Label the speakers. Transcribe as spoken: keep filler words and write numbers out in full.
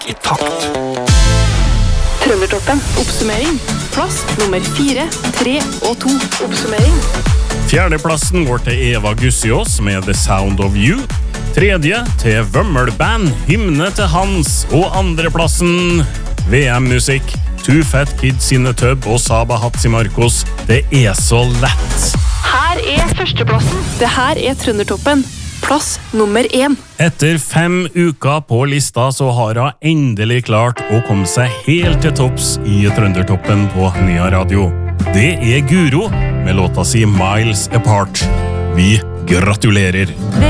Speaker 1: musikk i takt.
Speaker 2: Trøndertoppen. Oppsummering. Plass nummer fire, tre og to. Oppsummering.
Speaker 3: Fjerdeplassen går til Eva Gussiås med The Sound of You. Tredje til Vømmelband, Hymne til Hans. Og andreplassen, V M-musikk, Two Fat Kids sine Tøbb og Saba Hatsimarkos. Det er så lett.
Speaker 2: Her er førsteplassen. Det her er Trøndertoppen. Plass nummer én.
Speaker 3: Etter fem uker på lista så har hun endelig klart å komme seg helt til topps i Trøndertoppen på Nya Radio. Det er Guro med låta si Miles Apart. Vi gratulerer!